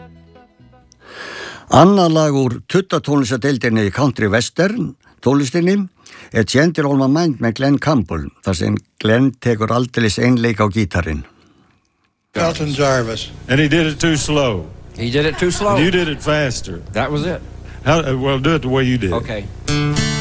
Annað lag úr tuttatónlistadeildinni í Country Western tónlistinni er Change All My Mind með Glenn Campbell, þar sem Glenn tekur aldeilis einleik á gítarinn. Elton Jarvis. And he did it too slow. He did it too slow. You did it faster. That was it. Well, do it the way you did. Okay.